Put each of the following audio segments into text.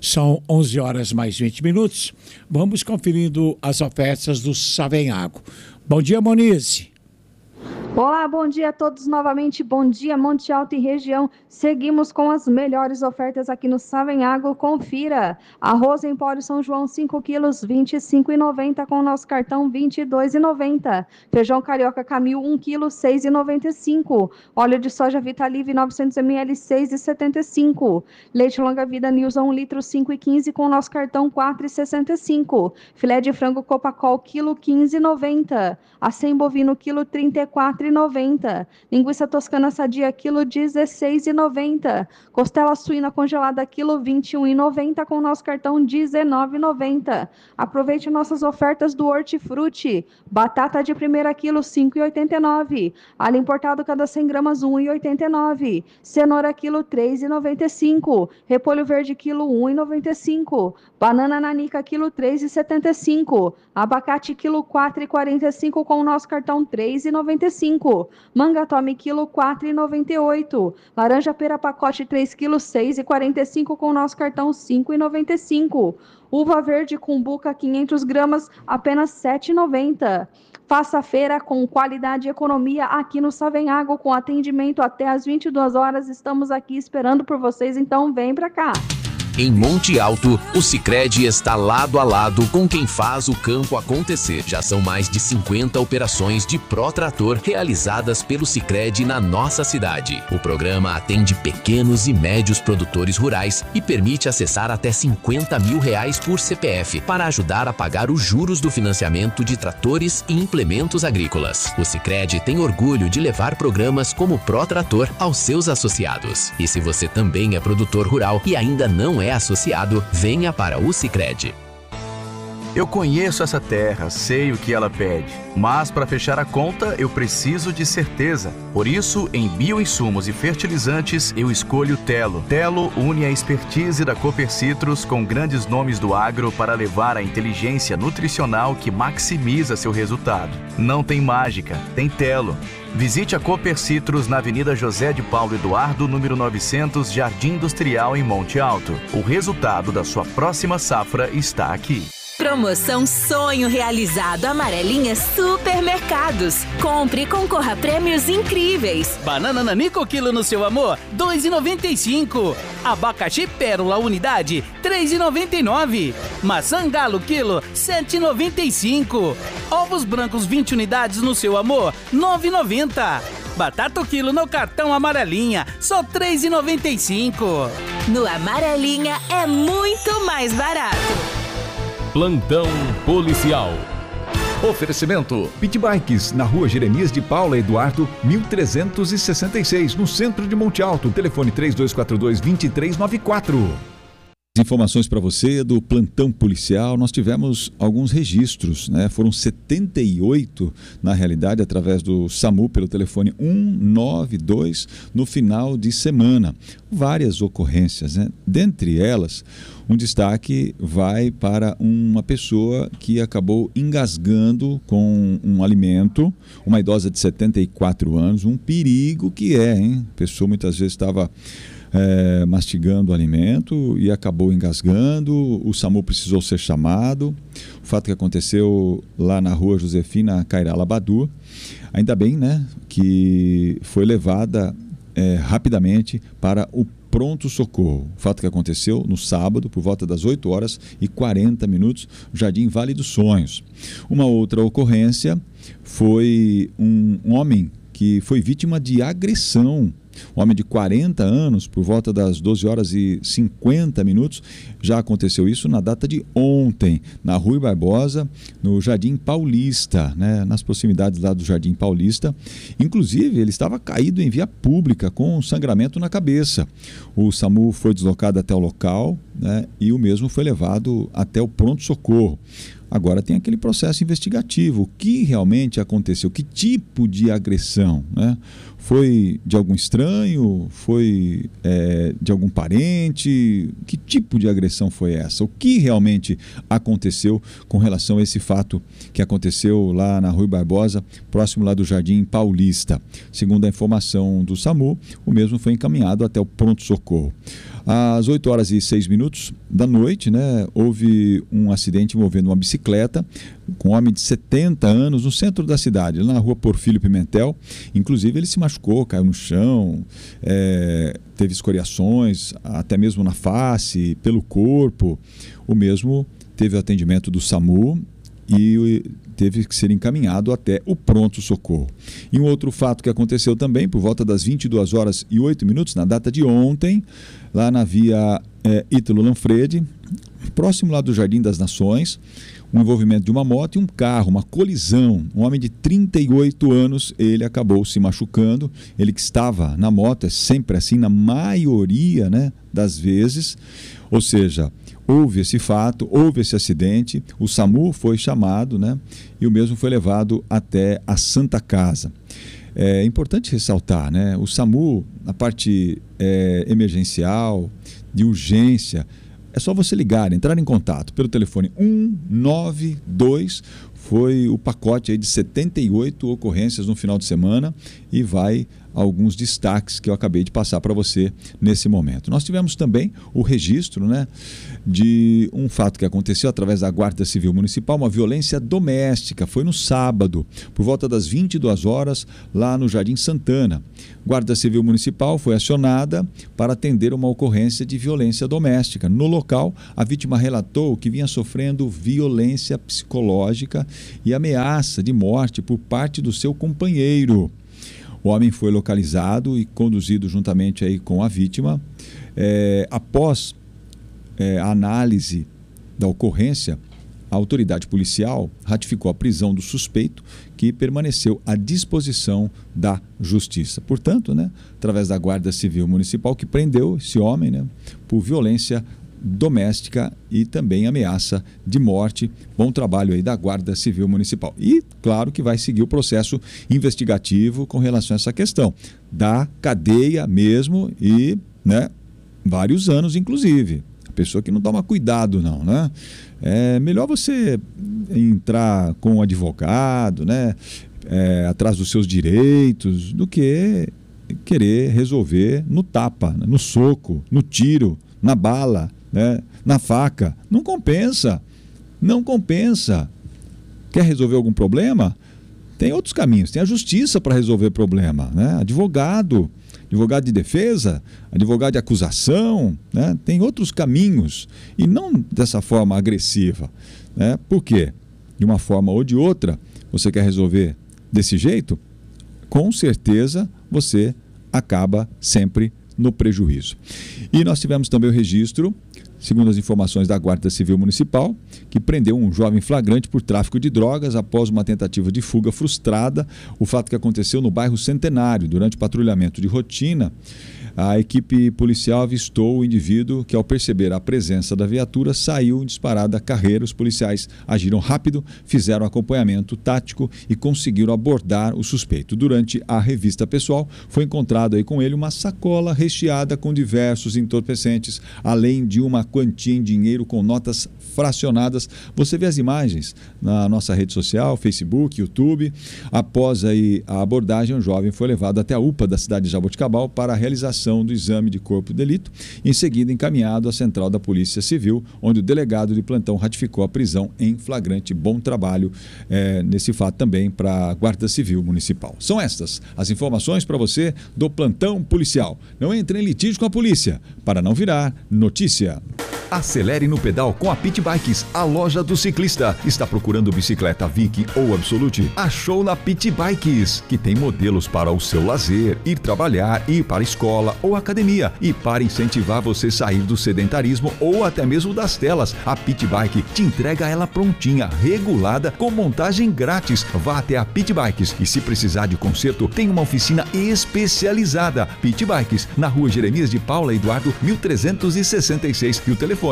São 11 horas mais 20 minutos. Vamos conferindo as ofertas do Savenhago. Bom dia, Monize. Olá, bom dia a todos novamente, bom dia Monte Alto e região. Seguimos com as melhores ofertas aqui no Savenhago, confira. Arroz Empório São João 5 quilos, R$ 25,90 com o nosso cartão R$ 22,90. Feijão Carioca Camil 1 quilo, R$ 6,95. Óleo de soja Vitalive 900 ml, R$ 6,75. Leite Longa Vida Nilson 1 litro, R$ 5,15 com o nosso cartão R$ 4,65. Filé de frango Copacol quilo, R$ 15,90. Acém bovino quilo, R$ 34,90. Linguiça toscana sadia quilo, R$ 16,90. Costela suína congelada quilo, R$ 21,90 com o nosso cartão R$ 19,90. Aproveite nossas ofertas do Hortifruti. Batata de primeira quilo, R$ 5,89. Alho importado cada 100 gramas, R$ 1,89. Cenoura quilo, R$ 3,95. Repolho verde quilo, R$ 1,95. Banana nanica quilo, R$ 3,75. Abacate quilo, R$ 4,45 com o nosso cartão R$ 3,95. Manga tome quilo, R$ 4,98. Laranja pera pacote 3 quilos, R$ 6,45 com o nosso cartão R$ 5,95. Uva verde cumbuca 500 gramas, apenas R$ 7,90. Faça feira com qualidade e economia aqui no Savenhago, com atendimento até às 22 horas. Estamos aqui esperando por vocês, então vem pra cá. Em Monte Alto, o Sicredi está lado a lado com quem faz o campo acontecer. Já são mais de 50 operações de Protrator realizadas pelo Sicredi na nossa cidade. O programa atende pequenos e médios produtores rurais e permite acessar até R$50 mil por CPF para ajudar a pagar os juros do financiamento de tratores e implementos agrícolas. O Sicredi tem orgulho de levar programas como Protrator aos seus associados. E se você também é produtor rural e ainda não é associado, venha para o Sicredi. Eu conheço essa terra, sei o que ela pede, mas para fechar a conta eu preciso de certeza. Por isso, em bioinsumos e fertilizantes, eu escolho Telo. Telo une a expertise da Cooper Citrus com grandes nomes do agro para levar a inteligência nutricional que maximiza seu resultado. Não tem mágica, tem Telo. Visite a Cooper Citrus na Avenida José de Paulo Eduardo, número 900, Jardim Industrial, em Monte Alto. O resultado da sua próxima safra está aqui. Promoção Sonho Realizado Amarelinha Supermercados. Compre e concorra a prêmios incríveis. Banana Nanico quilo no seu amor, R$ 2,95. Abacaxi Pérola unidade, R$ 3,99. Maçã Galo quilo, R$ 7,95. Ovos brancos 20 unidades no seu amor, R$ 9,90. Batata o quilo no cartão Amarelinha, só R$ 3,95. No Amarelinha é muito mais barato. Plantão policial. Oferecimento Pit Bikes, na rua Jeremias de Paula Eduardo, 1366, no centro de Monte Alto. Telefone 3242-2394. Informações para você do plantão policial. Nós tivemos alguns registros, né? Foram 78 na realidade, através do SAMU pelo telefone 192 no final de semana. Várias ocorrências, né? Dentre elas, um destaque vai para uma pessoa que acabou engasgando com um alimento, uma idosa de 74 anos, um perigo que é, hein? A pessoa muitas vezes estava mastigando o alimento e acabou engasgando. O SAMU precisou ser chamado. O fato que aconteceu lá na rua Josefina Cairala Badu, ainda bem, né, que foi levada rapidamente para o pronto-socorro. O fato que aconteceu no sábado, por volta das 8h40, no Jardim Vale dos Sonhos. Uma outra ocorrência foi um homem que foi vítima de agressão. Um homem de 40 anos, por volta das 12h50, já aconteceu isso na data de ontem, na Rui Barbosa, no Jardim Paulista, né? Nas proximidades lá do Jardim Paulista. Inclusive, ele estava caído em via pública, com um sangramento na cabeça. O SAMU foi deslocado até o local, né? E o mesmo foi levado até o pronto-socorro. Agora tem aquele processo investigativo. O que realmente aconteceu? Que tipo de agressão, né? Foi de algum estranho? Foi de algum parente? Que tipo de agressão foi essa? O que realmente aconteceu com relação a esse fato que aconteceu lá na Rui Barbosa, próximo lá do Jardim Paulista? Segundo a informação do SAMU, o mesmo foi encaminhado até o pronto-socorro. Às 8h06 da noite, né, houve um acidente envolvendo uma bicicleta com um homem de 70 anos no centro da cidade, lá na rua Porfírio Pimentel. Inclusive ele se machucou, caiu no chão, teve escoriações, até mesmo na face, pelo corpo. O mesmo teve o atendimento do SAMU e teve que ser encaminhado até o pronto-socorro. E um outro fato que aconteceu também, por volta das 22h08, na data de ontem, lá na via Ítalo Lanfredi, próximo lá do Jardim das Nações, um envolvimento de uma moto e um carro, uma colisão. Um homem de 38 anos, ele acabou se machucando. Ele que estava na moto, é sempre assim na maioria, né, das vezes. Ou seja, houve esse fato, houve esse acidente, o SAMU foi chamado, né, e o mesmo foi levado até a Santa Casa. É importante ressaltar, né, o SAMU, na parte emergencial, de urgência, é só você ligar, entrar em contato pelo telefone 192, foi o pacote aí de 78 ocorrências no final de semana e vai alguns destaques que eu acabei de passar para você nesse momento. Nós tivemos também o registro, né, de um fato que aconteceu através da Guarda Civil Municipal, uma violência doméstica. Foi no sábado, por volta das 22h, lá no Jardim Santana. Guarda Civil Municipal foi acionada para atender uma ocorrência de violência doméstica. No local, a vítima relatou que vinha sofrendo violência psicológica e ameaça de morte por parte do seu companheiro. O homem foi localizado e conduzido juntamente aí com a vítima. Após a análise da ocorrência, a autoridade policial ratificou a prisão do suspeito, que permaneceu à disposição da justiça. Portanto, né, através da Guarda Civil Municipal, que prendeu esse homem, né, por violência doméstica e também ameaça de morte. Bom trabalho aí da Guarda Civil Municipal. E, claro, que vai seguir o processo investigativo com relação a essa questão da cadeia mesmo e, né, vários anos, inclusive. A pessoa que não toma cuidado, não, né? É melhor você entrar com um advogado, né, atrás dos seus direitos, do que querer resolver no tapa, no soco, no tiro, na bala, né, na faca. Não compensa. Não compensa. Quer resolver algum problema? Tem outros caminhos. Tem a justiça para resolver problema, né? Advogado de defesa, advogado de acusação, né? Tem outros caminhos. E não dessa forma agressiva, né? Por quê? De uma forma ou de outra, você quer resolver desse jeito? Com certeza você acaba sempre no prejuízo. E nós tivemos também o registro, segundo as informações da Guarda Civil Municipal, que prendeu um jovem flagrante por tráfico de drogas após uma tentativa de fuga frustrada. O fato que aconteceu no bairro Centenário. Durante patrulhamento de rotina, a equipe policial avistou o indivíduo que, ao perceber a presença da viatura, saiu em disparada carreira. Os policiais agiram rápido, fizeram acompanhamento tático e conseguiram abordar o suspeito. Durante a revista pessoal, foi encontrado aí com ele uma sacola recheada com diversos entorpecentes, além de uma quantia em dinheiro com notas fracionadas. Você vê as imagens na nossa rede social, Facebook, YouTube. Após aí a abordagem, o jovem foi levado até a UPA da cidade de Jaboticabal para a realização do exame de corpo de delito, em seguida encaminhado à central da Polícia Civil, onde o delegado de plantão ratificou a prisão em flagrante. Bom trabalho nesse fato também para a Guarda Civil Municipal. São estas as informações para você do plantão policial. Não entre em litígio com a polícia, para não virar notícia. Acelere no pedal com a Pit Bikes, a loja do ciclista. Está procurando bicicleta Viking ou Absolute? Achou na Pit Bikes, que tem modelos para o seu lazer, ir trabalhar, ir para a escola ou academia. E para incentivar você a sair do sedentarismo ou até mesmo das telas, a Pit Bike te entrega ela prontinha, regulada, com montagem grátis. Vá até a Pit Bikes e, se precisar de conserto, tem uma oficina especializada. Pit Bikes, na rua Jeremias de Paula Eduardo, 1366. E o telefone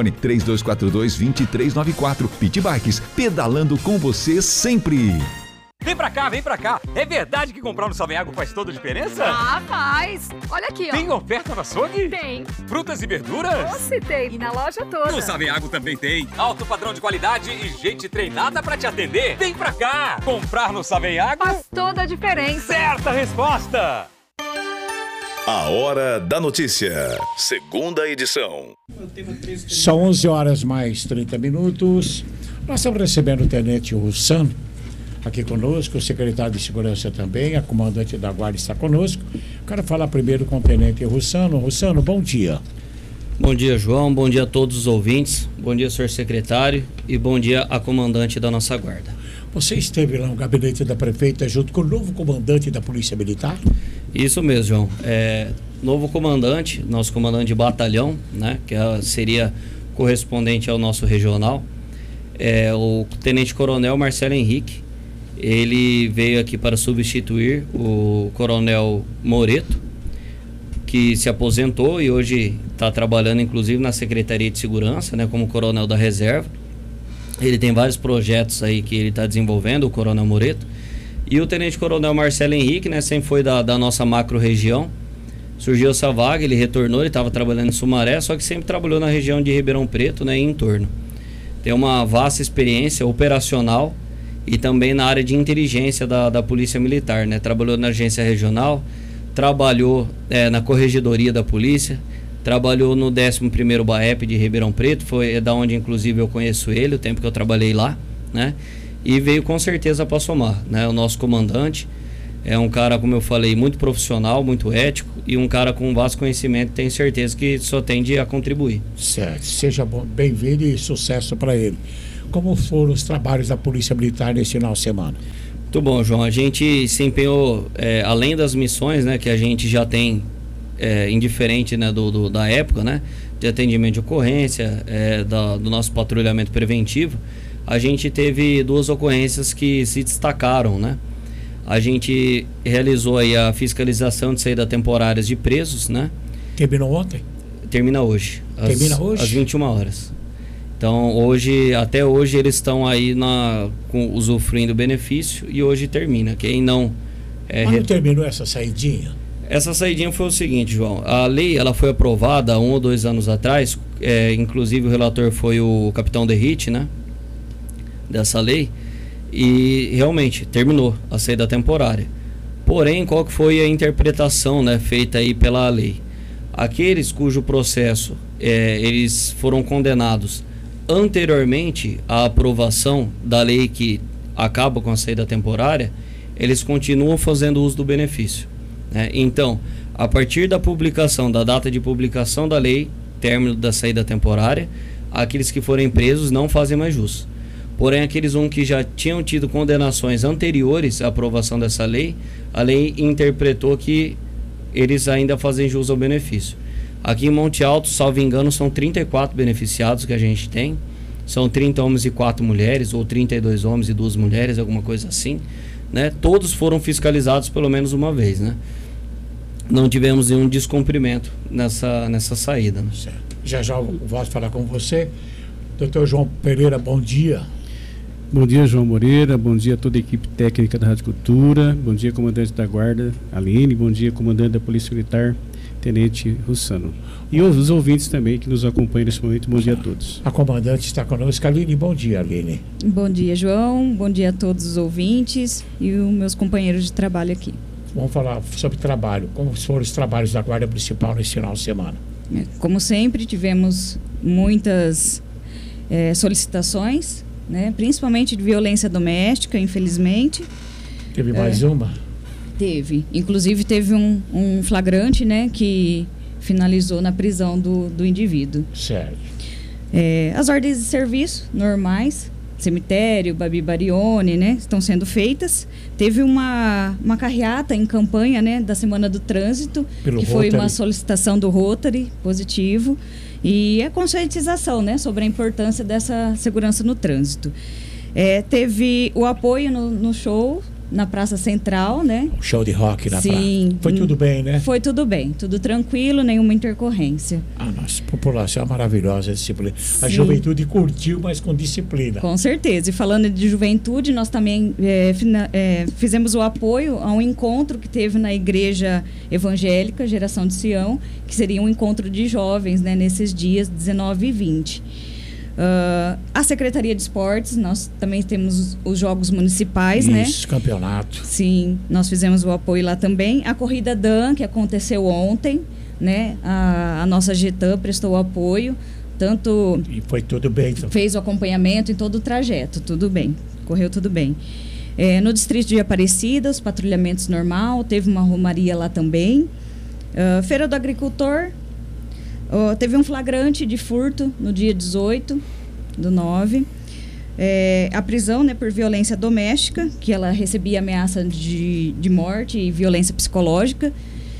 3242-2394. Pit Bikes, pedalando com você sempre. Vem pra cá, vem pra cá. É verdade que comprar no Savenhago faz toda a diferença? Ah, faz. Olha aqui, ó. Tem oferta no açougue? Tem. Frutas e verduras? Se tem. E na loja toda. No Savenhago também tem. Alto padrão de qualidade e gente treinada pra te atender. Vem pra cá. Comprar no Savenhago faz toda a diferença. Certa resposta. A Hora da Notícia, segunda edição. São 11 horas mais 30 minutos. Nós estamos recebendo o Tenente Russano aqui conosco, o secretário de Segurança também, a comandante da Guarda está conosco. Quero falar primeiro com o Tenente Russano. Russano, bom dia. Bom dia, João. Bom dia a todos os ouvintes. Bom dia, senhor secretário. E bom dia à comandante da nossa guarda. Você esteve lá no gabinete da prefeita junto com o novo comandante da Polícia Militar? Isso mesmo, João. Novo comandante, nosso comandante de batalhão, né, que seria correspondente ao nosso regional, o Tenente Coronel Marcelo Henrique. Ele veio aqui para substituir o Coronel Moreto, que se aposentou e hoje está trabalhando inclusive na Secretaria de Segurança, né, como coronel da reserva. Ele tem vários projetos aí que ele está desenvolvendo, o Coronel Moreto. E o Tenente Coronel Marcelo Henrique, né, sempre foi da nossa macro-região. Surgiu essa vaga, ele retornou, ele estava trabalhando em Sumaré, só que sempre trabalhou na região de Ribeirão Preto, né, e em torno. Tem uma vasta experiência operacional e também na área de inteligência da Polícia Militar, né? Trabalhou na agência regional, trabalhou na corregedoria da polícia, trabalhou no 11º BAEP de Ribeirão Preto, foi da onde inclusive eu conheço ele, o tempo que eu trabalhei lá, né? E veio com certeza para somar, né? O nosso comandante é um cara, como eu falei, muito profissional, muito ético e um cara com vasto conhecimento, tenho certeza que só tende a contribuir. Certo, seja bem-vindo e sucesso para ele. Como foram os trabalhos da Polícia Militar nesse final de semana? Muito bom, João. A gente se empenhou, além das missões, né, que a gente já tem indiferente, né, da época, né, de atendimento de ocorrência, do nosso patrulhamento preventivo, a gente teve 2 ocorrências que se destacaram, né? A gente realizou aí a fiscalização de saída temporárias de presos, né? Terminou ontem? Termina hoje. Às 21 horas. Então, até hoje eles estão aí usufruindo o benefício e hoje termina. Quem não... Quando terminou essa saidinha? Essa saidinha foi o seguinte, João. A lei ela foi aprovada há 1 ou 2 anos atrás. Inclusive o relator foi o capitão Derrite, né? Dessa lei. E realmente terminou a saída temporária. Porém, qual que foi a interpretação, né, feita aí pela lei? Aqueles cujo processo eles foram condenados anteriormente à aprovação da lei que acaba com a saída temporária, eles continuam fazendo uso do benefício, né? Então, a partir da data de publicação da lei, término da saída temporária, aqueles que forem presos não fazem mais jus. Porém, aqueles que já tinham tido condenações anteriores à aprovação dessa lei, a lei interpretou que eles ainda fazem jus ao benefício. Aqui em Monte Alto, salvo engano, são 34 beneficiados que a gente tem. São 30 homens e 4 mulheres, ou 32 homens e 2 mulheres, alguma coisa assim, né? Todos foram fiscalizados pelo menos uma vez, né? Não tivemos nenhum descumprimento nessa saída, né? Já eu volto a falar com você. Dr. João Pereira, bom dia. Bom dia, João Moreira. Bom dia a toda a equipe técnica da Rádio Cultura. Bom dia, comandante da Guarda, Aline. Bom dia, comandante da Polícia Militar, Tenente Russano. E os ouvintes também que nos acompanham nesse momento. Bom dia a todos. A comandante está conosco. Aline, bom dia, Aline. Bom dia, João. Bom dia a todos os ouvintes e os meus companheiros de trabalho aqui. Vamos falar sobre trabalho. Como foram os trabalhos da Guarda Municipal nesse final de semana? Como sempre, tivemos muitas solicitações, né? Principalmente de violência doméstica, infelizmente. Teve mais uma? Teve. Inclusive teve um flagrante, né, que finalizou na prisão do indivíduo. Certo. As ordens de serviço normais, cemitério, Babi Barione, né, estão sendo feitas. Teve uma carreata em campanha, né, da Semana do Trânsito, que foi uma solicitação do Rotary, positivo. E a conscientização, né, sobre a importância dessa segurança no trânsito. Teve o apoio no show na Praça Central, né? Um show de rock na praça. Sim. Foi tudo bem, né? Foi tudo bem, tudo tranquilo, nenhuma intercorrência. A nossa população é maravilhosa, disciplina. A juventude curtiu, mas com disciplina. Com certeza. E falando de juventude, nós também fizemos o apoio a um encontro que teve na Igreja Evangélica Geração de Sião, que seria um encontro de jovens, né, nesses dias 19 e 20. A Secretaria de Esportes, nós também temos os jogos municipais, né? Isso, campeonato. Sim, nós fizemos o apoio lá também. A Corrida DAN, que aconteceu ontem, né? A nossa GETAM prestou apoio, tanto... E foi tudo bem. Então. Fez o acompanhamento em todo o trajeto, tudo bem, correu tudo bem. No distrito de Aparecida, os patrulhamentos normal, teve uma romaria lá também. Feira do Agricultor, teve um flagrante de furto no dia 18/9. A prisão, né, por violência doméstica, que ela recebia ameaça de morte e violência psicológica.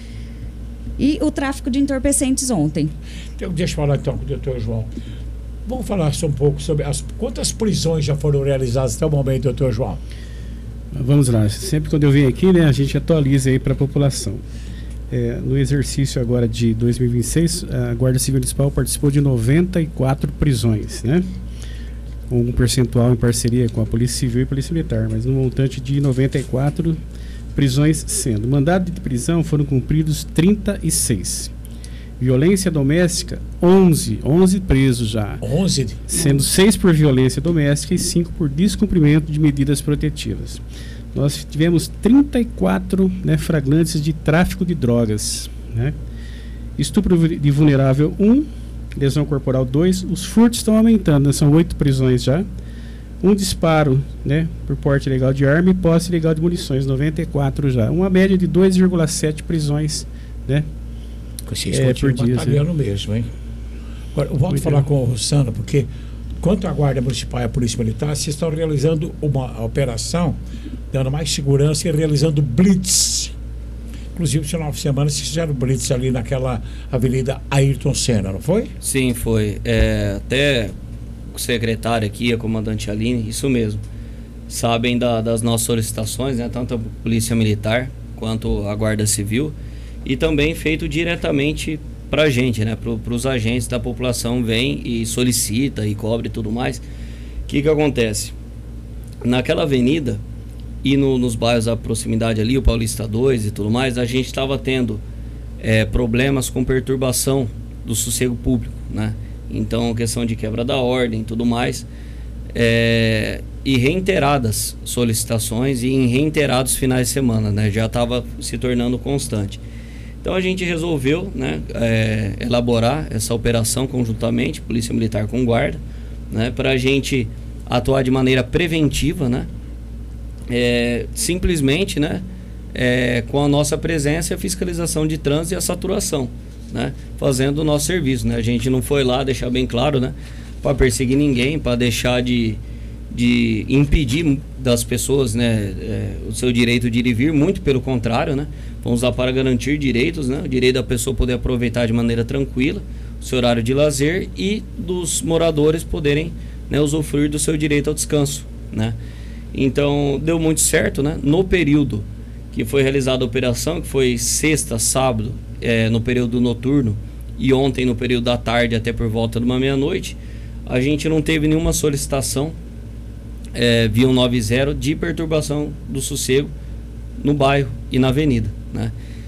E o tráfico de entorpecentes ontem. Então, deixa eu falar então com o doutor João. Vamos falar só um pouco sobre quantas prisões já foram realizadas até o momento, doutor João? Vamos lá, sempre quando eu venho aqui, né, a gente atualiza aí para a população. No exercício agora de 2026, a Guarda Civil Municipal participou de 94 prisões, né? Um percentual em parceria com a Polícia Civil e Polícia Militar, mas um montante de 94 prisões sendo. Mandado de prisão foram cumpridos 36. Violência doméstica, 11 presos já. 11? Sendo 6 por violência doméstica e 5 por descumprimento de medidas protetivas. Nós tivemos 34, né, flagrantes de tráfico de drogas, né? Estupro de vulnerável 1, lesão corporal 2, os furtos estão aumentando, né? São 8 prisões já. Um disparo, né, por porte ilegal de arma e posse ilegal de munições, 94 já. Uma média de 2,7 prisões, né? Vocês continuam batalhando mesmo, hein? Agora, eu volto a falar com o Rossano, porque quanto à Guarda Municipal e a Polícia Militar, vocês estão realizando uma operação, dando mais segurança e realizando blitz. Inclusive, no final de semana, vocês fizeram blitz ali naquela avenida Ayrton Senna, não foi? Sim, foi. Até o secretário aqui, a comandante Aline, isso mesmo, sabem das nossas solicitações, né, tanto a Polícia Militar quanto a Guarda Civil, e também feito diretamente para a gente, né, para os agentes da população, vem e solicita e cobre e tudo mais. O que acontece? Naquela avenida e nos bairros da proximidade ali, o Paulista 2 e tudo mais, a gente estava tendo problemas com perturbação do sossego público, né? Então, questão de quebra da ordem e tudo mais, e reiteradas solicitações e em reiterados finais de semana, né? Já estava se tornando constante. Então, a gente resolveu, né, elaborar essa operação conjuntamente, Polícia Militar com Guarda, né, para a gente atuar de maneira preventiva, né? Simplesmente, né, com a nossa presença, a fiscalização de trânsito e a saturação, né, fazendo o nosso serviço, né? A gente não foi lá, deixar bem claro, né, para perseguir ninguém, para deixar de impedir das pessoas, né, o seu direito de ir e vir, muito pelo contrário, né? Vamos lá para garantir direitos, né? O direito da pessoa poder aproveitar de maneira tranquila o seu horário de lazer e dos moradores poderem, né, usufruir do seu direito ao descanso, né? Então, deu muito certo, né? No período que foi realizada a operação, que foi sexta, sábado, no período noturno, e ontem no período da tarde até por volta de uma meia-noite, a gente não teve nenhuma solicitação via 190 de perturbação do sossego no bairro e na avenida, né?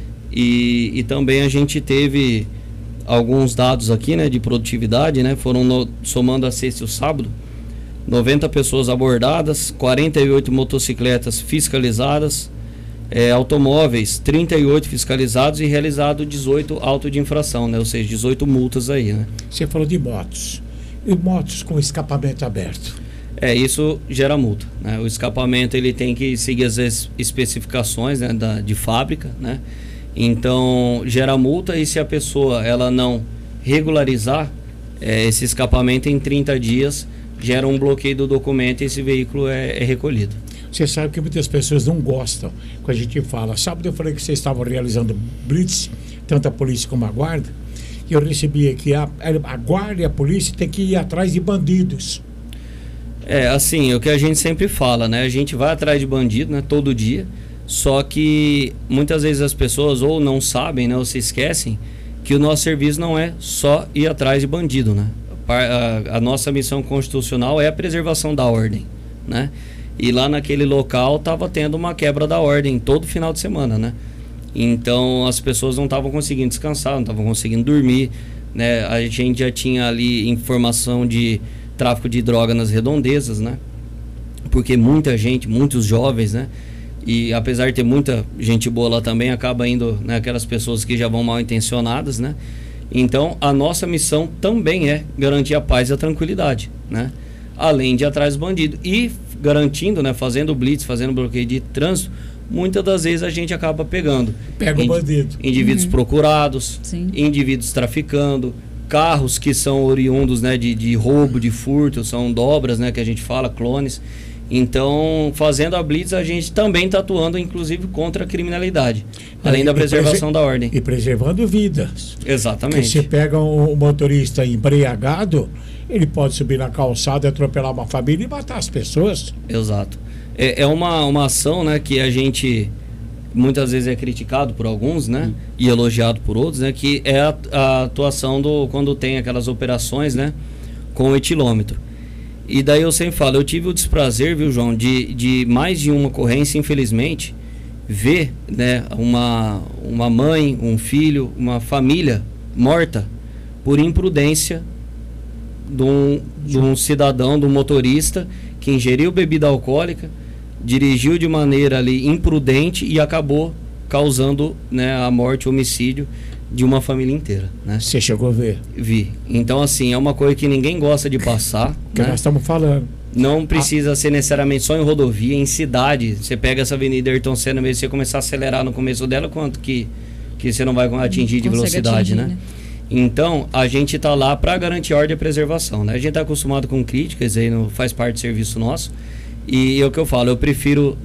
E também a gente teve alguns dados aqui, né, de produtividade, né? Foram somando a sexta e o sábado, 90 pessoas abordadas, 48 motocicletas fiscalizadas, automóveis 38 fiscalizados e realizado 18 autos de infração, né? Ou seja, 18 multas aí, né? Você falou de motos. E motos com escapamento aberto? Isso gera multa, né? O escapamento ele tem que seguir as especificações, né, de fábrica, né? Então gera multa, e se a pessoa ela não regularizar esse escapamento em 30 dias, gera um bloqueio do documento e esse veículo é recolhido. Você sabe que muitas pessoas não gostam quando a gente fala. Sábado eu falei que vocês estavam realizando blitz, tanto a polícia como a guarda, e eu recebi aqui a guarda e a polícia tem que ir atrás de bandidos. Assim, o que a gente sempre fala, né? A gente vai atrás de bandido, né, todo dia, só que muitas vezes as pessoas ou não sabem, né, ou se esquecem que o nosso serviço não é só ir atrás de bandido, né? A nossa missão constitucional é a preservação da ordem, né? E lá naquele local estava tendo uma quebra da ordem todo final de semana, né? Então as pessoas não estavam conseguindo descansar, não estavam conseguindo dormir, né? A gente já tinha ali informação de tráfico de droga nas redondezas, né? Porque muita gente, muitos jovens, né? E apesar de ter muita gente boa lá também, acaba indo, né, aquelas pessoas que já vão mal intencionadas, né? Então, a nossa missão também é garantir a paz e a tranquilidade, né? Além de ir atrás do bandido. E garantindo, né, fazendo blitz, fazendo bloqueio de trânsito, muitas das vezes a gente acaba pegando. Pega o bandido. Indivíduos procurados, Sim. indivíduos traficando, carros que são oriundos, né, de roubo, de furto, são dobras, né, que a gente fala, clones. Então, fazendo a blitz, a gente também está atuando, inclusive, contra a criminalidade, além da preservação da ordem. E preservando vidas. Exatamente. Porque se pega um motorista embriagado, ele pode subir na calçada, atropelar uma família e matar as pessoas. Exato. É uma ação, né, que a gente muitas vezes é criticado por alguns, né, e elogiado por outros, né, que é a atuação quando tem aquelas operações, né, com o etilômetro. E daí eu sempre falo, eu tive o desprazer, viu, João, de mais de uma ocorrência, infelizmente, ver, né, uma mãe, um filho, uma família morta por imprudência de um cidadão, de um motorista que ingeriu bebida alcoólica, dirigiu de maneira ali imprudente e acabou causando, né, a morte, o homicídio de uma família inteira, né? Você chegou a ver? Vi. Então, assim, é uma coisa que ninguém gosta de passar. Que né? nós estamos falando. Não precisa ser necessariamente só em rodovia, em cidade. Você pega essa avenida Ayrton Senna mesmo, você começar a acelerar no começo dela, quanto que você não vai atingir de velocidade, né? Então, a gente está lá para garantir ordem e preservação, né? A gente está acostumado com críticas, aí faz parte do serviço nosso. E é o que eu falo, eu prefiro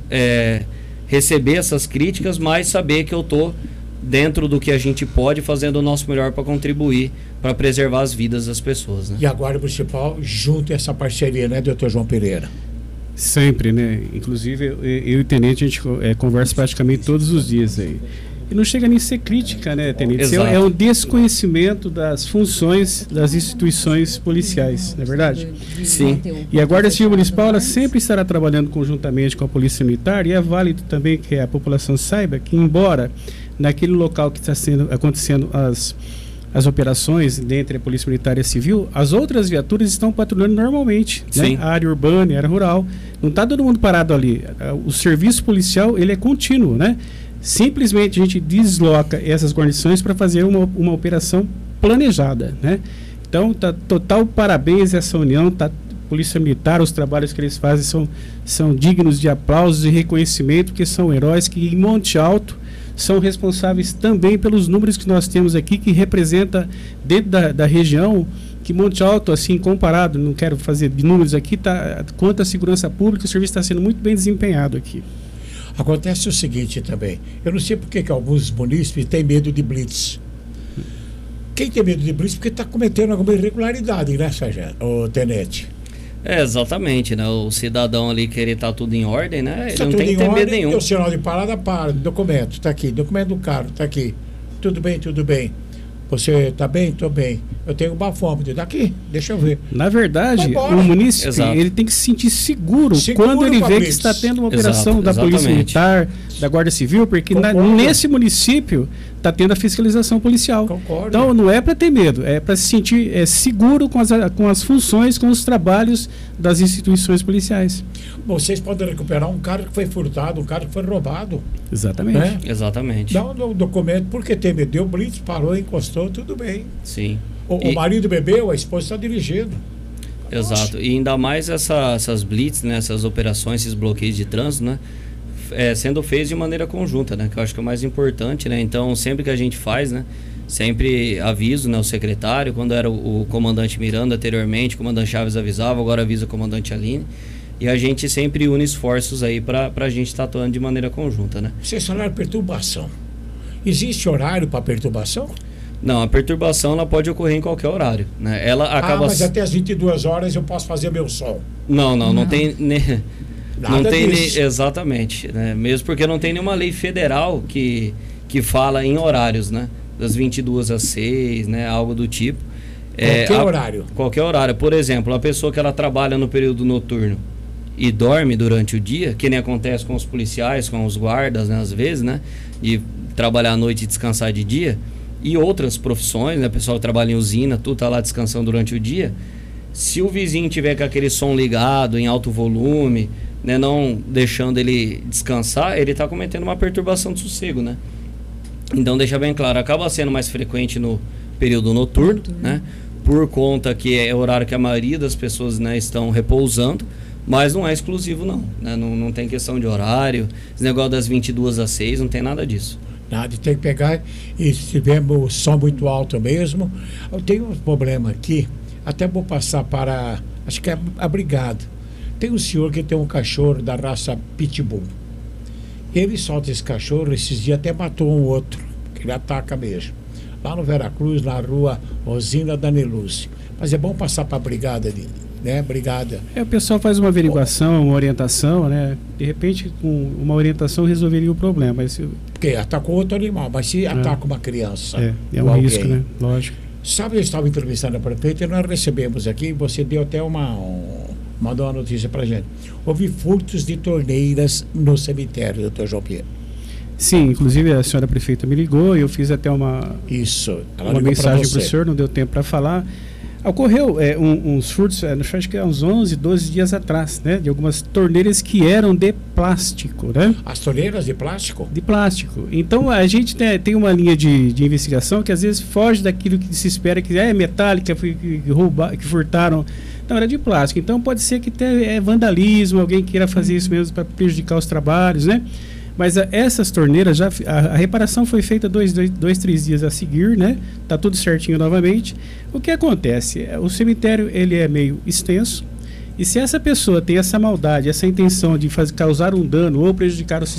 receber essas críticas, mas saber que eu estou dentro do que a gente pode, fazendo o nosso melhor para contribuir, para preservar as vidas das pessoas, né? E a Guarda Municipal junto essa parceria, né, doutor João Pereira? Sempre, né? Inclusive, eu e o Tenente, a gente conversa praticamente todos os dias aí. E não chega nem a ser crítica, né, Tenente? É um desconhecimento das funções das instituições policiais, não é verdade? Sim. E a Guarda Civil Municipal, ela sempre estará trabalhando conjuntamente com a Polícia Militar, e é válido também que a população saiba que, embora naquele local que está acontecendo as operações entre a Polícia Militar e a Civil, as outras viaturas estão patrulhando normalmente, né? A área urbana, a área rural. Não está todo mundo parado ali. O serviço policial, ele é contínuo, né? Simplesmente a gente desloca essas guarnições para fazer uma operação planejada, né? Então, tá total parabéns a essa união, tá? Polícia Militar, os trabalhos que eles fazem são dignos de aplausos e reconhecimento, porque são heróis que, em Monte Alto, são responsáveis também pelos números que nós temos aqui, que representa dentro da região, que Monte Alto, assim, comparado, não quero fazer de números aqui, quanto à segurança pública, o serviço está sendo muito bem desempenhado aqui. Acontece o seguinte também, eu não sei por que alguns munícipes têm medo de blitz. Quem tem medo de blitz porque está cometendo alguma irregularidade, né, Sargento, ou Tenente? Exatamente, né? O cidadão ali querer estar tudo em ordem, né? Ele não tem que ter medo nenhum. O sinal de parada, para, documento, está aqui, documento do carro, está aqui. Tudo bem, tudo bem. Você está bem? Estou bem. Eu tenho um bafômetro. Daqui, deixa eu ver. Na verdade, o munícipe, ele tem que se sentir seguro quando ele vê que está tendo uma operação da Polícia Militar, da Guarda Civil, porque nesse município está tendo a fiscalização policial. Concordo. Então não é para ter medo, é para se sentir seguro com as funções, com os trabalhos das instituições policiais. Vocês podem recuperar um carro que foi furtado, um carro que foi roubado. Exatamente. Né? Exatamente. Dá um documento, porque tem medo. Deu blitz, parou, encostou, tudo bem. Sim. O marido bebeu, a esposa está dirigindo. Exato. Nossa. E ainda mais essas blitz, né, essas operações, esses bloqueios de trânsito, né? Sendo feitos de maneira conjunta, né? Que eu acho que é o mais importante, né? Então, sempre que a gente faz, né? Sempre aviso, né, o secretário, quando era o comandante Miranda anteriormente, o comandante Chaves avisava, agora avisa o comandante Aline. E a gente sempre une esforços aí para a gente estar atuando de maneira conjunta, né? Vocês falaram perturbação. Existe horário para perturbação? Não, a perturbação ela pode ocorrer em qualquer horário, né? Ela acaba... mas até as 22 horas eu posso fazer meu som. Não tem... Não tem exatamente, né? Mesmo porque não tem nenhuma lei federal que fala em horários, né? Das 22 às 6, né? Algo do tipo. Qualquer horário. Qualquer horário. Por exemplo, a pessoa que ela trabalha no período noturno e dorme durante o dia, que nem acontece com os policiais, com os guardas, né? Às vezes, né? De trabalhar à noite e descansar de dia. E outras profissões, né? Pessoal que trabalha em usina, tudo tá lá descansando durante o dia. Se o vizinho tiver com aquele som ligado em alto volume, né, não deixando ele descansar, ele está cometendo uma perturbação de sossego, né? Então deixa bem claro, acaba sendo mais frequente no período noturno, né? Por conta que é o horário que a maioria das pessoas, né, estão repousando, mas não é exclusivo não, né? Não tem questão de horário, esse negócio das 22 às 6, não tem nada disso. Nada, tem que pegar, e se tivermos o som muito alto mesmo. Eu tenho um problema aqui, até vou passar para, acho que é a brigada. Tem um senhor que tem um cachorro da raça Pitbull. Ele solta esse cachorro, esses dias até matou um outro, que ele ataca mesmo. Lá no Veracruz, na rua Rosina Daneluzzi. Mas é bom passar para a brigada ali, né? Brigada. O pessoal faz uma averiguação, uma orientação, né? De repente, com uma orientação resolveria o problema. Mas porque atacou outro animal, mas se ataca uma criança. É um risco, né? Lógico. Sabe, eu estava entrevistando a prefeita e nós recebemos aqui, você deu até mandou uma notícia pra gente. Houve furtos de torneiras no cemitério, doutor João Pierre. Sim, inclusive a senhora prefeita me ligou e eu fiz até uma mensagem para o senhor, não deu tempo para falar. Ocorreu uns furtos, acho que há uns 11, 12 dias atrás, né? De algumas torneiras que eram de plástico, né? As torneiras de plástico? De plástico. Então a gente tem uma linha de investigação que às vezes foge daquilo que se espera, que é metálica, que furtaram. Não, era de plástico. Então pode ser que tenha vandalismo, alguém queira fazer isso mesmo para prejudicar os trabalhos, né? Mas essas torneiras, a reparação foi feita 3 dias a seguir, né? Tá tudo certinho novamente. O que acontece? O cemitério, ele é meio extenso, e se essa pessoa tem essa maldade, essa intenção de causar um dano ou prejudicar o